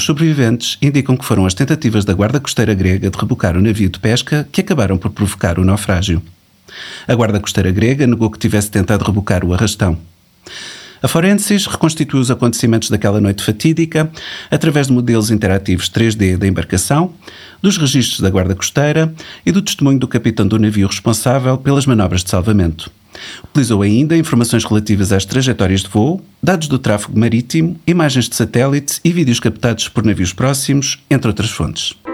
sobreviventes indicam que foram as tentativas da Guarda Costeira grega de rebocar o navio de pesca que acabaram por provocar o naufrágio. A Guarda Costeira grega negou que tivesse tentado rebocar o arrastão. A Forensis reconstituiu os acontecimentos daquela noite fatídica através de modelos interativos 3D da embarcação, dos registros da Guarda Costeira e do testemunho do capitão do navio responsável pelas manobras de salvamento. Utilizou ainda informações relativas às trajetórias de voo, dados do tráfego marítimo, imagens de satélites e vídeos captados por navios próximos, entre outras fontes.